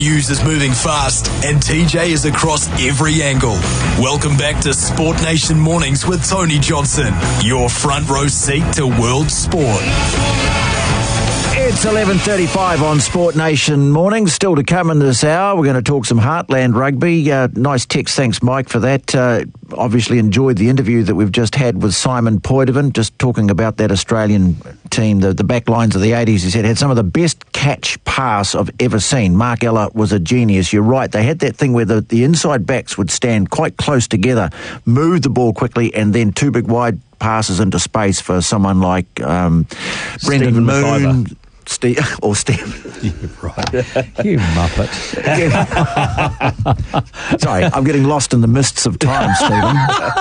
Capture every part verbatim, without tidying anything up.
News is moving fast and T J is across every angle. Welcome back to Sport Nation Mornings with Tony Johnson, your front row seat to world sport. It's eleven thirty-five on Sport Nation Mornings. Still to come in this hour, we're going to talk some Heartland rugby. Uh, nice text, thanks Mike for that. Uh, obviously enjoyed the interview that we've just had with Simon Poidevin, just talking about that Australian team, the, the back lines of the eighties. He said had some of the best catch pass I've ever seen. Mark Ella was a genius. You're right, they had that thing where the, the inside backs would stand quite close together, move the ball quickly, and then two big wide passes into space for someone like um, Brendan Moon. Steve, or Steve. You're right. You muppet. Sorry, I'm getting lost in the mists of time, Stephen.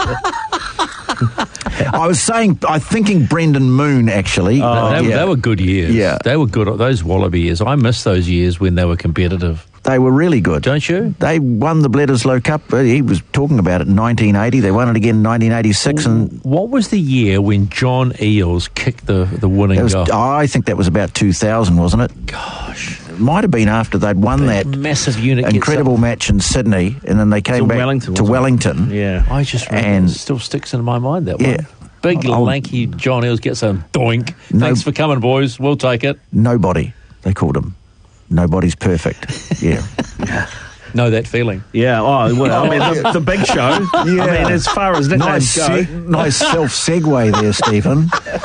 I was saying, I'm thinking Brendan Moon, actually. Oh, they, yeah. they were good years. Yeah. They were good. Those Wallaby years. I miss those years when they were competitive. They were really good. Don't you? They won the Bledisloe Cup. He was talking about it in nineteen eighty. They won it again in nineteen eighty-six. And what was the year when John Eales kicked the, the winning was, goal? I think that was about two thousand, wasn't it? Gosh. It might have been after they'd won that, that massive unit incredible match in Sydney, and then they came to back Wellington, to Wellington. It? Yeah. I just remember And- it still sticks in my mind, that Yeah. one. Big, I'll- lanky John Eales gets a doink. No- Thanks for coming, boys. We'll take it. Nobody, they called him. Nobody's perfect. Yeah. Know that feeling. Yeah, oh, well, I mean, the, the big show. I mean, as far as Nice, nicknames go. se- nice self segue there, Stephen.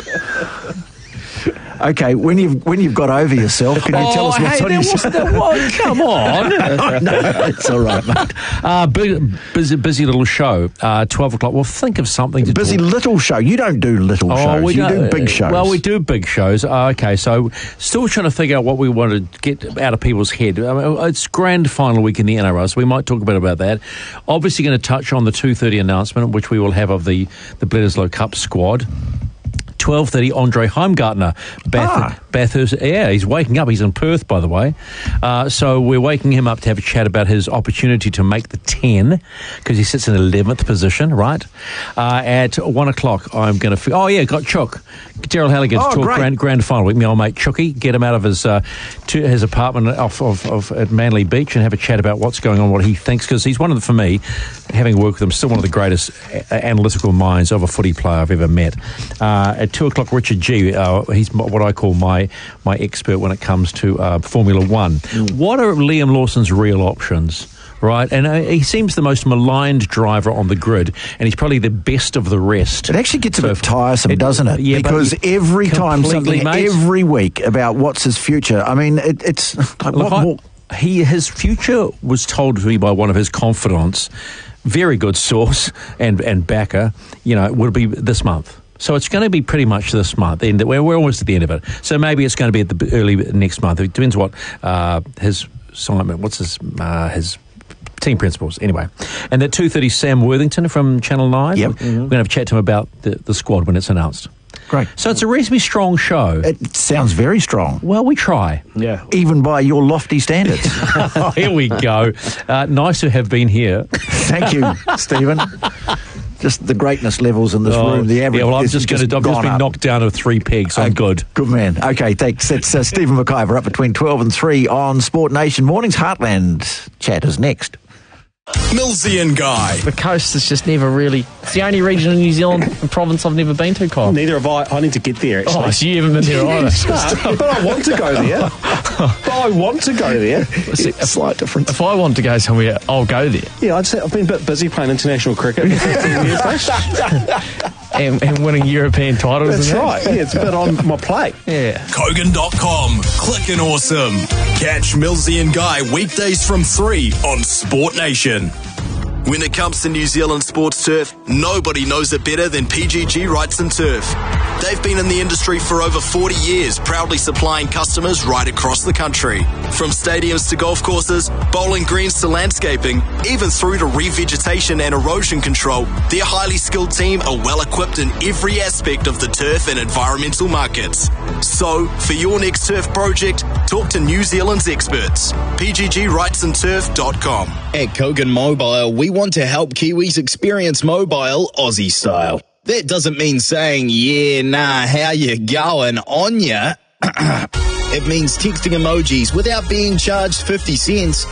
Okay, when you've when you've got over yourself, can you oh, tell us what's hey, on there your wasn't that one. Come on. No, it's all right, mate. Uh, bu- busy, busy little show. Uh, twelve o'clock. Well, think of something to Busy talk. little show. You don't do little shows. we You don't- do big shows. Well, we do big shows. Uh, okay, so still trying to figure out what we want to get out of people's head. I mean, it's grand final week in the N R L, so we might talk a bit about that. Obviously going to touch on the two thirty announcement, which we will have of the, the Bledisloe Cup squad. twelve thirty, Andre Heimgartner, Bath, Ah. Bathurst. Yeah, he's waking up. He's in Perth, by the way. Uh, so we're waking him up to have a chat about his opportunity to make the ten, because he sits in eleventh position, right? Uh, at one o'clock, I'm going to... Oh, yeah, got Chook. Daryl Halligan to Oh, talk great. grand, grand final week. My old mate Chookie, get him out of his uh, to his apartment off of, of at Manly Beach and have a chat about what's going on, what he thinks, because he's one of the, for me, having worked with him, still one of the greatest a- analytical minds of a footy player I've ever met. Uh, at two o'clock, Richard G. Uh, he's what I call my my expert when it comes to uh, Formula One. Mm. What are Liam Lawson's real options? Right, and uh, he seems the most maligned driver on the grid, and he's probably the best of the rest. It actually gets a So bit if- tiresome, it- doesn't it? yeah, but because every time completely, something, mate. every week about what's his future. I mean, it, it's like, Look, what I- more? he his future was told to me by one of his confidants, very good source and and backer. You know, would be this month. So it's going to be pretty much this month. And we're, we're almost at the end of it. So maybe it's going to be at the early next month. It depends what uh, his assignment. What's his uh, his team principles anyway. And at two thirty, Sam Worthington from Channel nine. Yep. Mm-hmm. We're going to have a chat to him about the, the squad when it's announced. Great. So it's a reasonably strong show. It sounds very strong, Well, we try. Yeah. even by your lofty standards. Here we go. Uh, nice to have been here. Thank you, Stephen. Just the greatness levels in this Oh, room. The average. yeah, well, I'm is just going to. I've gone just been up. knocked down to three pegs. I'm Uh, good. Good man. Okay, thanks. That's uh, Stephen McIver up between twelve and three on Sport Nation Mornings. Heartland chat is next. Millsy and Guy. The coast is just never really... It's the only region in New Zealand and province I've never been to, Kyle. Neither have I. I need to get there, actually. Oh, so you haven't been there either. No, but I want to go there. But I want to go there. See, It's a slight difference. If I want to go somewhere, I'll go there. Yeah, I'd say I've been a bit busy playing international cricket for fifteen years, mate. And, and winning European titles. That's and that. right. Yeah, it's a bit on my plate. Yeah. Kogan dot com. Clickin' awesome. Catch Millsy and Guy weekdays from three on Sport Nation. When it comes to New Zealand sports turf, nobody knows it better than P G G Rights and Turf. They've been in the industry for over forty years, proudly supplying customers right across the country. From stadiums to golf courses, bowling greens to landscaping, even through to revegetation and erosion control, their highly skilled team are well equipped in every aspect of the turf and environmental markets. So, for your next turf project, talk to New Zealand's experts. P G G rights and turf dot com. At Kogan Mobile, we want to help Kiwis experience mobile Aussie style. That doesn't mean saying, yeah, nah, how you going, on ya? It means texting emojis without being charged fifty cents